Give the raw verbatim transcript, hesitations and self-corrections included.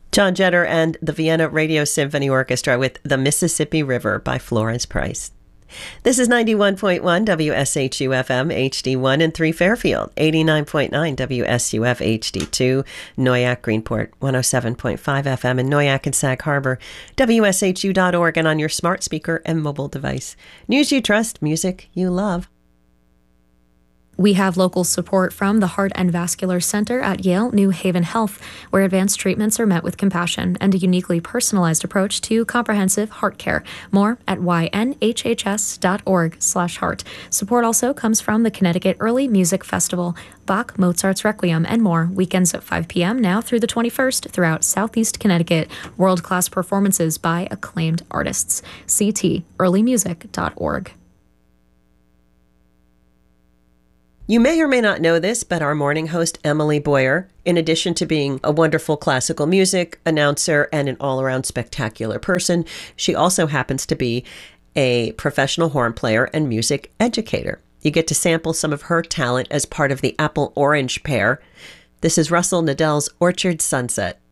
John Jetter and the Vienna Radio Symphony Orchestra with The Mississippi River by Florence Price. This is ninety-one point one W S H U F M H D one and three Fairfield, eighty-nine point nine W S U F H D two, Noyak Greenport, one oh seven point five F M in Noyak and Sag Harbor, W S H U dot org, and on your smart speaker and mobile device. News you trust, music you love. We have local support from the Heart and Vascular Center at Yale New Haven Health, where advanced treatments are met with compassion and a uniquely personalized approach to comprehensive heart care. More at y n h h s dot org slash heart. Support also comes from the Connecticut Early Music Festival, Bach, Mozart's Requiem, and more. Weekends at five p.m. now through the twenty-first throughout Southeast Connecticut. World-class performances by acclaimed artists. c t early music dot org. You may or may not know this, but our morning host, Emily Boyer, in addition to being a wonderful classical music announcer and an all-around spectacular person, she also happens to be a professional horn player and music educator. You get to sample some of her talent as part of the Apple Orange pair. This is Russell Nadell's Orchard Sunset.